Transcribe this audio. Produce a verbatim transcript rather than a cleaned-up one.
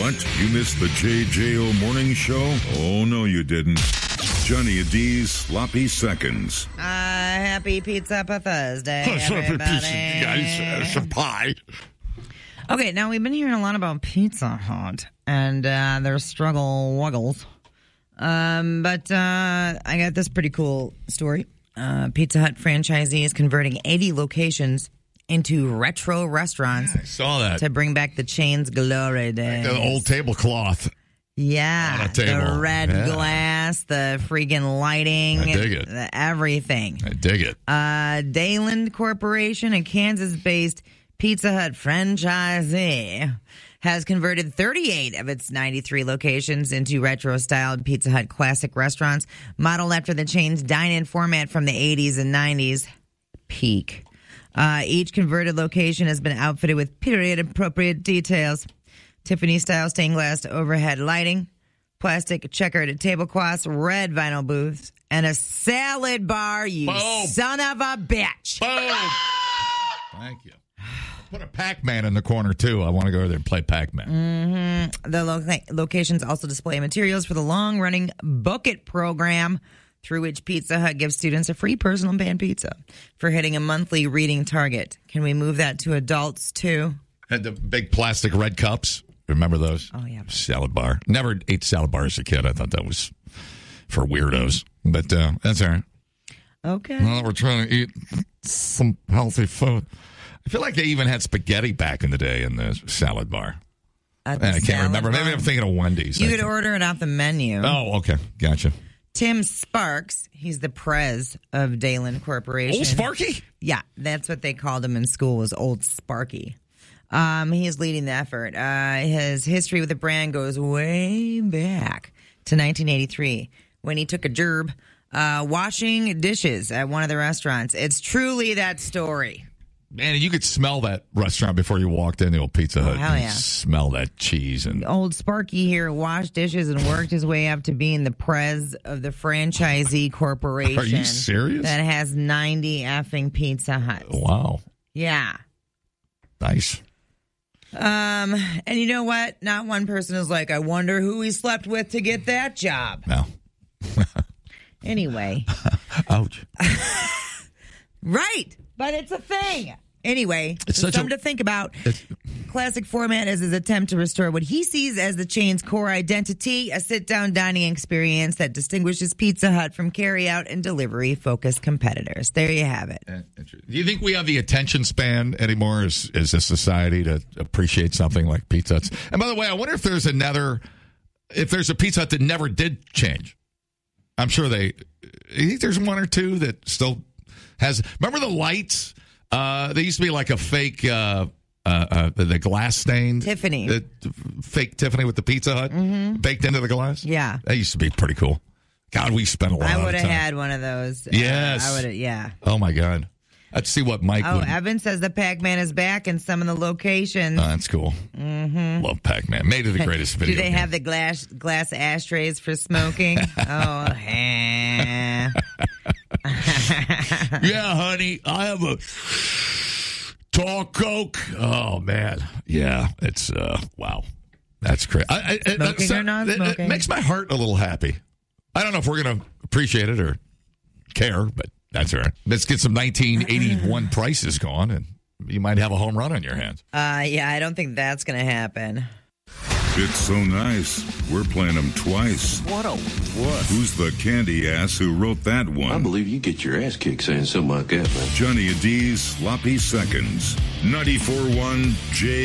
What? You missed the J J O Morning Show? Oh, no, you didn't. Johnny D's Sloppy Seconds. Uh, happy Pizza Thursday, Happy everybody. pizza, guys. Uh, some pie. Okay, now we've been hearing a lot about Pizza Hut and uh, their struggle wuggles. Um, but uh, I got this pretty cool story. Uh, Pizza Hut franchisee is converting eighty locations into retro restaurants. Yeah, I saw that. To bring back the chain's glory days. Like the old tablecloth. Yeah, on a table. the red Yeah. glass, the freaking lighting, I dig it. the everything. I dig it. Uh, Dayland Corporation, a Kansas-based Pizza Hut franchisee, has converted thirty-eight of its ninety-three locations into retro-styled Pizza Hut classic restaurants, modeled after the chain's dine-in format from the eighties and nineties peak. Uh, each converted location has been outfitted with period-appropriate details. Tiffany-style stained glass overhead lighting, plastic checkered tablecloths, red vinyl booths, and a salad bar, you Boom. son of a bitch. Boom. Thank you. Put a Pac-Man in the corner, too. I want to go there and play Pac-Man. Mm-hmm. The lo- locations also display materials for the long-running Book It program, through which Pizza Hut gives students a free personal pan pizza for hitting a monthly reading target. Can we move that to adults, too? Had the big plastic red cups. Remember those? Oh, yeah. Salad bar. Never ate salad bar as a kid. I thought that was for weirdos. But uh, that's all right. Okay. Well, we're trying to eat some healthy food. I feel like they even had spaghetti back in the day in the salad bar. At the I can't salad remember. bar? Maybe I'm thinking of Wendy's. You I could think. order it off the menu. Oh, okay. Gotcha. Tim Sparks, he's the prez of Dayland Corporation. Old Sparky? Yeah, that's what they called him in school, was Old Sparky. Um, he is leading the effort. Uh, his history with the brand goes way back to nineteen eighty-three when he took a gerb uh, washing dishes at one of the restaurants. It's truly that story. Man, you could smell that restaurant before you walked in, the old Pizza Hut. Oh, hell You yeah. smell that cheese. and Old Sparky here washed dishes and worked his way up to being the prez of the franchisee corporation. Are you serious? That has ninety effing Pizza Huts. Wow. Yeah. Nice. Um, and you know what? Not one person is like, I wonder who he slept with to get that job. No. Anyway. Ouch. Right. But it's a thing. Anyway, It's so such something a- to think about. It's, Classic format is his attempt to restore what he sees as the chain's core identity, a sit-down dining experience that distinguishes Pizza Hut from carry-out and delivery-focused competitors. There you have it. do you think we have the attention span anymore as, as a society to appreciate something like Pizza Huts? And by the way, I wonder if there's another, if there's a Pizza Hut that never did change. I'm sure they, you think there's one or two that still has, remember the lights? Uh, they used to be like a fake, uh, uh, uh, the, the glass stain. Tiffany. The fake Tiffany with the Pizza Hut Mm-hmm. baked into the glass. Yeah. That used to be pretty cool. God, we spent a lot I of would have time. had one of those. Yes. Uh, I would have, yeah. Oh, my God. Let's see what Mike Oh, would. Evan says the Pac-Man is back in some of the locations. Oh, that's cool. Mm-hmm. Love Pac-Man. Made it the greatest video. Do they game. have the glass glass ashtrays for smoking? oh, eh. Yeah, honey, I have a tall Coke. Oh, man. Yeah, it's, uh, wow. That's crazy. I, I, Smoking that's- or not it- smoking? It makes my heart a little happy. I don't know if we're going to appreciate it or care, but that's all right. Let's get some nineteen eighty-one prices going, and you might have a home run on your hands. Uh, yeah, I don't think that's going to happen. It's so nice. We're playing them twice. What a what? Who's the candy ass who wrote that one? I believe you get your ass kicked saying something like that, man. Johnny D's Sloppy Seconds. ninety-four point one J